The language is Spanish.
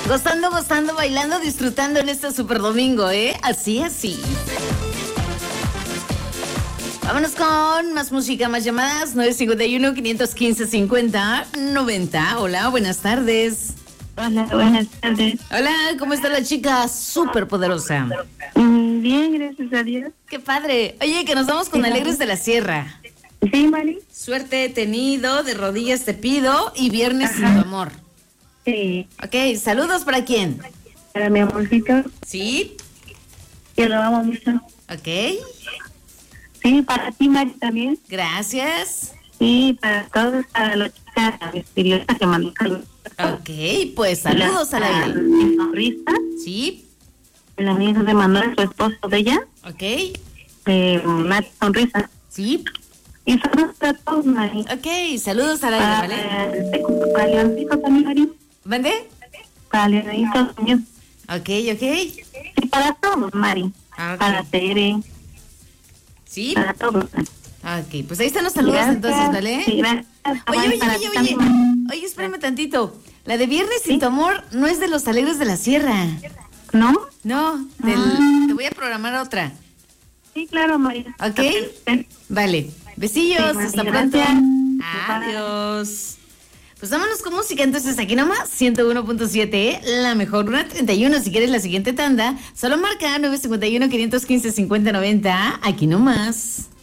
Gozando, bailando, disfrutando en este super domingo, ¿eh? Así. Vámonos con más música, más llamadas. 951-515-5090. Hola, buenas tardes. Hola, buenas tardes. Hola, ¿cómo está la chica súper poderosa? Bien, gracias a Dios. Qué padre. Oye, que nos vamos con Alegres de la Sierra. Sí, Mari. Suerte he tenido, de rodillas te pido y viernes sin tu amor. Sí. Ok, saludos para quién. Para mi amorcito, Sí, que lo amo mucho. ok, Sí, para ti, Mari, también. gracias. Sí, para todos, para la chica misteriosa que mandó saludos. Ok, pues saludos al aire. Mi sonrisa, Sí, el amigo de Manuel, su esposo de ella, ok, Nati Sonrisa. sí, Y saludos para todos, Mari. ok, saludos al aire, ¿vale? Para Leoncito también, Mari. ¿Mande? Para Leoncito también. Ok, Y para todos, Mari. Ah, ok. Para Tere, Sí, para todos. ok, pues ahí están los saludos Gracias. entonces, ¿vale? Sí, gracias. Oye, Para ti también. oye, espérame tantito. La de Viernes sin tu amor no es de los Alegres de la Sierra. ¿No? No, te voy a programar otra. Sí, claro, María. ¿Ok? Vale. Besillos, Sí, hasta gracias. pronto. Bye. Adiós. Pues vámonos con música, entonces aquí nomás, 101.7, la mejor, 1:31, si quieres la siguiente tanda, solo marca 951-515-5090, aquí nomás.